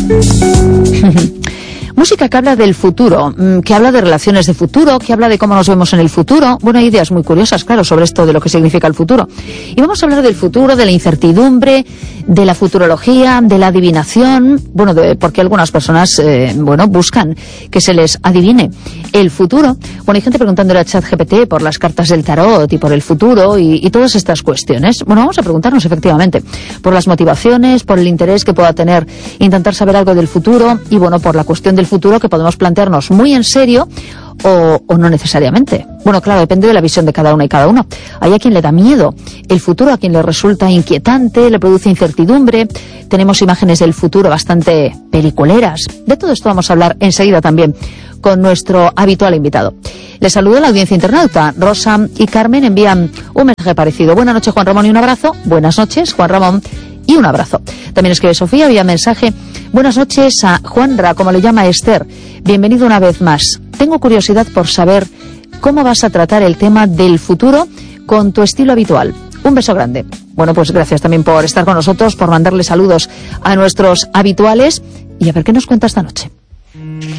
Música que habla del futuro, que habla de relaciones de futuro, que habla de cómo nos vemos en el futuro. Bueno, hay ideas muy curiosas, claro, sobre esto de lo que significa el futuro. Y vamos a hablar del futuro, de la incertidumbre, de la futurología, de la adivinación. Bueno, porque algunas personas, buscan que se les adivine el futuro. Bueno, hay gente preguntándole a ChatGPT por las cartas del tarot y por el futuro y todas estas cuestiones. Bueno, vamos a preguntarnos efectivamente por las motivaciones, por el interés que pueda tener intentar saber algo del futuro y, bueno, por la cuestión del futuro que podemos plantearnos muy en serio o no necesariamente. Bueno, claro, depende de la visión de cada una y cada uno. Hay a quien le da miedo el futuro, a quien le resulta inquietante, le produce incertidumbre. Tenemos imágenes del futuro bastante peliculeras. De todo esto vamos a hablar enseguida también con nuestro habitual invitado. Les saludo a la audiencia internauta. Rosa y Carmen envían un mensaje parecido. Buenas noches, Juan Ramón, y un abrazo. Buenas noches, Juan Ramón, y un abrazo. También escribe Sofía vía mensaje. Buenas noches a Juanra, como le llama Esther. Bienvenido una vez más. Tengo curiosidad por saber cómo vas a tratar el tema del futuro con tu estilo habitual. Un beso grande. Bueno, pues gracias también por estar con nosotros, por mandarle saludos a nuestros habituales y a ver qué nos cuenta esta noche.